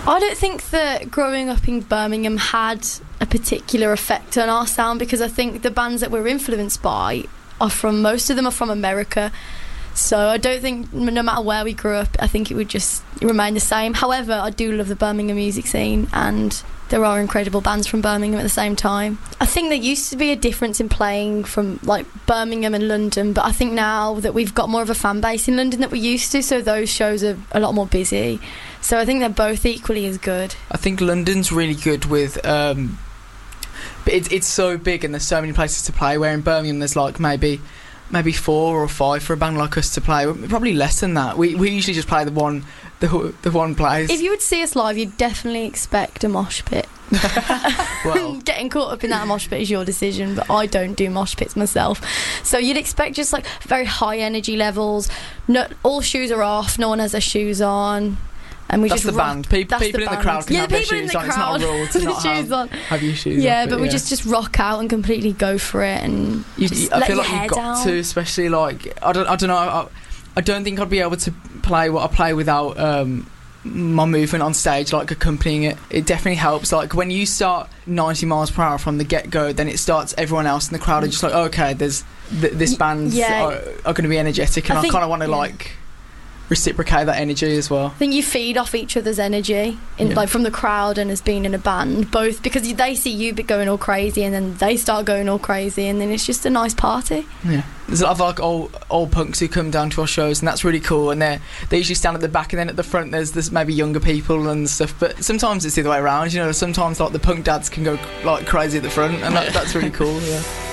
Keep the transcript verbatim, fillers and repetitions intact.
I don't think that growing up in Birmingham had a particular effect on our sound, because I think the bands that we're influenced by are from, most of them are from America. So I don't think, no matter where we grew up, I think it would just remain the same. However, I do love the Birmingham music scene, and there are incredible bands from Birmingham at the same time. I think there used to be a difference in playing from like Birmingham and London, but I think now that we've got more of a fan base in London than we used to, so those shows are a lot more busy. So I think they're both equally as good. I think London's really good with... Um, but it's, it's so big and there's so many places to play, where in Birmingham there's like maybe... maybe four or five for a band like us to play. Probably less than that. We we usually just play the one the the one place. If you would see us live, you'd definitely expect a mosh pit. Well, getting caught up in that mosh pit is your decision, but I don't do mosh pits myself. So you'd expect just like very high energy levels. No, all shoes are off. No one has their shoes on. And we that's just the rock, band. People, people the in band. the crowd can yeah, have their people in shoes the on. crowd. It's not a rule to not shoes have, on. have your shoes yeah, off. but It, we yeah. just, just rock out and completely go for it, and you, just I let feel your like hair you've got down. to, especially like I don't I don't know. I, I don't think I'd be able to play what I play without um, my movement on stage, like accompanying it. It definitely helps. Like when you start ninety miles per hour from the get go, then it starts. Everyone else in the crowd are just like, oh, okay, there's th- this band yeah. are, are going to be energetic, and I I, think- kind of want to yeah. like reciprocate that energy as well. I think you feed off each other's energy, in, Yeah. like from the crowd and as being in a band, both because they see you going all crazy, and then they start going all crazy, and then it's just a nice party. Yeah, there's a lot of like old old punks who come down to our shows, and that's really cool. And they they usually stand at the back, and then at the front there's there's maybe younger people and stuff. But sometimes it's the other way around. You know, sometimes like the punk dads can go like crazy at the front, and that, that's really cool. Yeah.